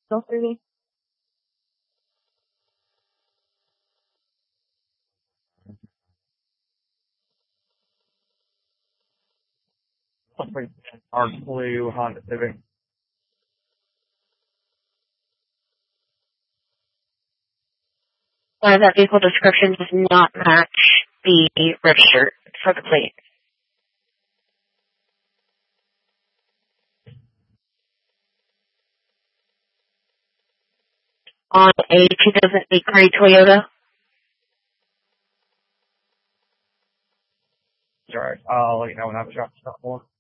Still 30. Dark blue Honda Civic. That vehicle description does not match the register for the plate. On a 2008 gray Toyota. Alright, I'll let you know when I have a shop more.